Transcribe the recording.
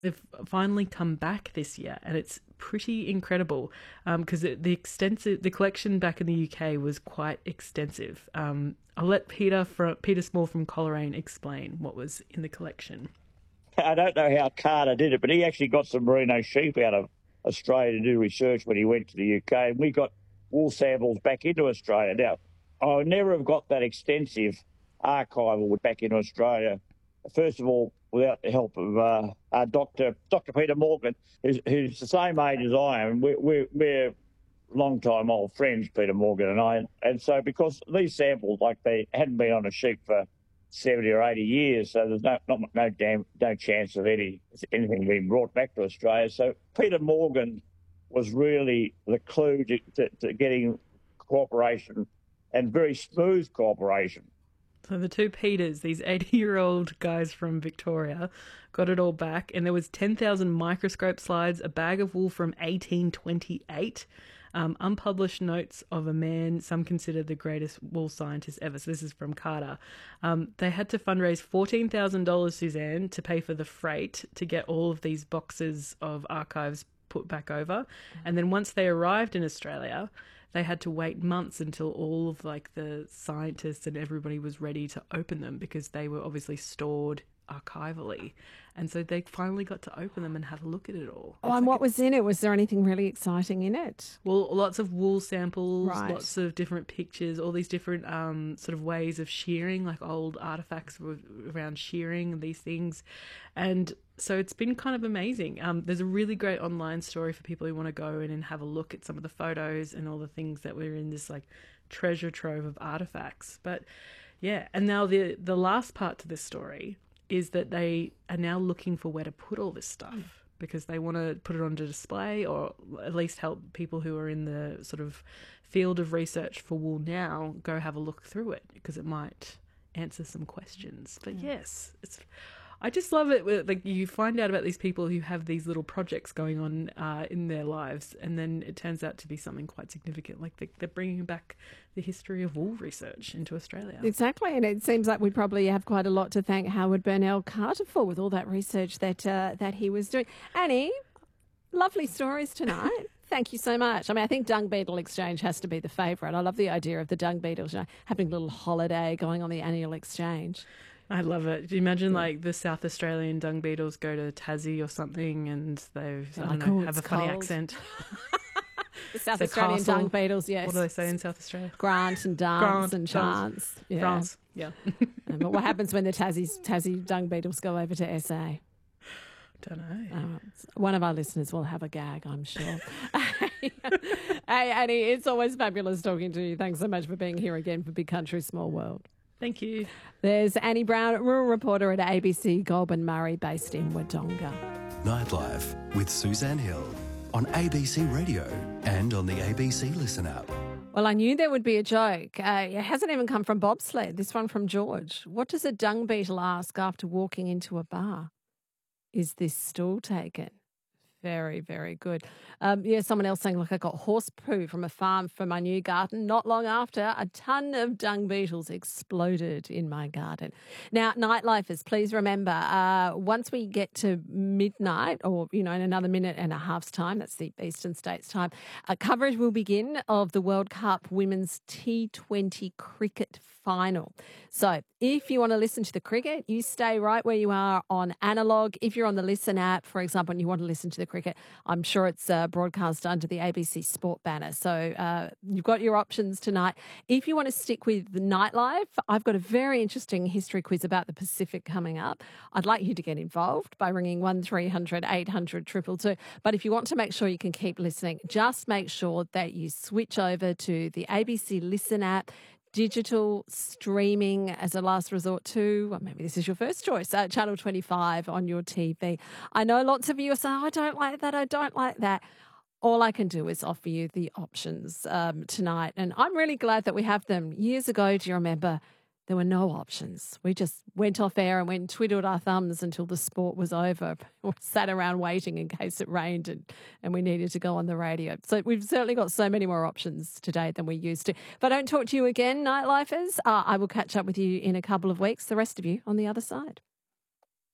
They've finally come back this year, and it's pretty incredible because the collection back in the UK was quite extensive. I'll let Peter Small from Coleraine explain what was in the collection. I don't know how Carter did it, but he actually got some merino sheep out of Australia to do research when he went to the UK, and we got wool samples back into Australia. Now, I would never have got that extensive archival back into Australia, first of all, without the help of Dr. Peter Morgan, who's the same age as I am. We're long-time old friends, Peter Morgan and I. And so because these samples, like, they hadn't been on a sheep for 70 or 80 years, so there's no chance of anything being brought back to Australia. So Peter Morgan was really the clue to getting cooperation, and very smooth cooperation. So the two Peters, these 80-year-old guys from Victoria, got it all back, and there was 10,000 microscope slides, a bag of wool from 1828, unpublished notes of a man some consider the greatest wool scientist ever. So this is from Carter. They had to fundraise $14,000, Suzanne, to pay for the freight to get all of these boxes of archives put back over. And then once they arrived in Australia, they had to wait months until all of the scientists and everybody was ready to open them, because they were obviously stored archivally. And so they finally got to open them and have a look at it all. Oh, and what was in it? Was there anything really exciting in it? Well, lots of wool samples, right. Lots of different pictures, all these different sort of ways of shearing, like old artifacts around shearing and these things. And so it's been kind of amazing. There's a really great online story for people who want to go in and have a look at some of the photos and all the things that were in this treasure trove of artifacts. But yeah, and now the last part to this story is that they are now looking for where to put all this stuff, because they want to put it onto display, or at least help people who are in the sort of field of research for wool now go have a look through it, because it might answer some questions. But yes, I just love it. You find out about these people who have these little projects going on in their lives, and then it turns out to be something quite significant. They're bringing back the history of wool research into Australia. Exactly, and it seems like we probably have quite a lot to thank Howard Burnell Carter for, with all that research that he was doing. Annie, lovely stories tonight. Thank you so much. I think Dung Beetle Exchange has to be the favourite. I love the idea of the Dung Beetles, having a little holiday, going on the annual exchange. I love it. Do you imagine the South Australian dung beetles go to Tassie or something, and they have a funny accent? The South Australian dung beetles, yes. What do they say in South Australia? Grant and dance and chance. Yeah. France, yeah. But what happens when the Tassie dung beetles go over to SA? Don't know. One of our listeners will have a gag, I'm sure. Hey, Annie, it's always fabulous talking to you. Thanks so much for being here again for Big Country, Small World. Thank you. There's Annie Brown, rural reporter at ABC Goulburn Murray, based in Wodonga. Nightlife with Suzanne Hill on ABC Radio and on the ABC Listen app. Well, I knew there would be a joke. It hasn't even come from bobsled. This one from George. What does a dung beetle ask after walking into a bar? Is this stool taken? Very, very good. Someone else saying, I got horse poo from a farm for my new garden. Not long after, a ton of dung beetles exploded in my garden. Now, nightlifers, please remember, once we get to midnight, or, in another minute and a half's time, that's the Eastern States time, coverage will begin of the World Cup Women's T20 Cricket Final. So if you want to listen to the cricket, you stay right where you are on analog. If you're on the Listen app, for example, and you want to listen to the cricket, I'm sure it's broadcast under the ABC Sport banner. So you've got your options tonight. If you want to stick with the nightlife, I've got a very interesting history quiz about the Pacific coming up. I'd like you to get involved by ringing 1300 800 222. But if you want to make sure you can keep listening, just make sure that you switch over to the ABC Listen app. Digital streaming as a last resort to, well, maybe this is your first choice, Channel 25 on your TV. I know lots of you are saying, I don't like that. All I can do is offer you the options tonight. And I'm really glad that we have them. Years ago, do you remember, there were no options. We just went off air and went and twiddled our thumbs until the sport was over, or sat around waiting in case it rained and we needed to go on the radio. So we've certainly got so many more options today than we used to. If I don't talk to you again, nightlifers, I will catch up with you in a couple of weeks. The rest of you on the other side.